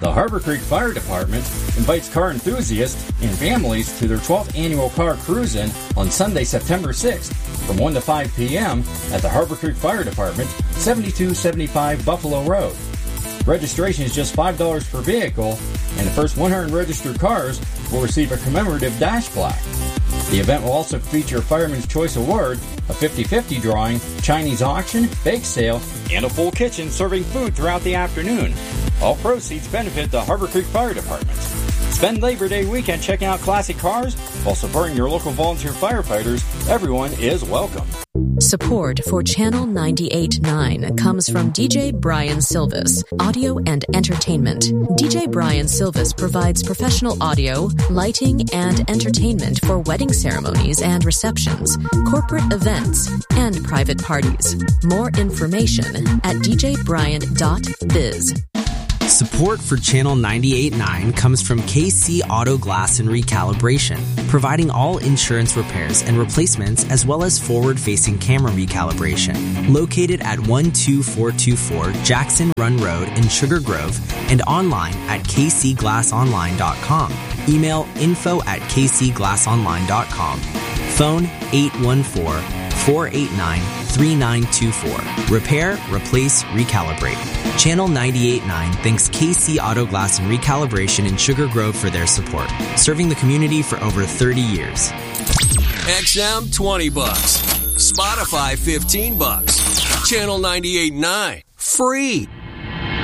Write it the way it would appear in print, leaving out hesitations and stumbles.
The Harbor Creek Fire Department invites car enthusiasts and families to their 12th annual car cruise-in on Sunday, September 6th from 1 to 5 p.m. at the Harbor Creek Fire Department, 7275 Buffalo Road. Registration is just $5 per vehicle, and the first 100 registered cars will receive a commemorative dash plaque. The event will also feature a Fireman's Choice Award, a 50-50 drawing, Chinese auction, bake sale, and a full kitchen serving food throughout the afternoon. All proceeds benefit the Harbor Creek Fire Department. Spend Labor Day weekend checking out classic cars while supporting your local volunteer firefighters. Everyone is welcome. Support for Channel 98.9 comes from DJ Brian Silvis, Audio and Entertainment. DJ Brian Silvis provides professional audio, lighting, and entertainment for wedding ceremonies and receptions, corporate events, and private parties. More information at djbrian.biz. Support for Channel 98.9 comes from KC Auto Glass and Recalibration, providing all insurance repairs and replacements as well as forward-facing camera recalibration. Located at 12424 Jackson Run Road in Sugar Grove and online at kcglassonline.com. Email info@kcglassonline.com. Phone 814-489-3924. Repair, replace, recalibrate. Channel 98.9 thanks KC Auto Glass and Recalibration in Sugar Grove for their support, serving the community for over 30 years. XM $20, Spotify $15, Channel 98.9 free.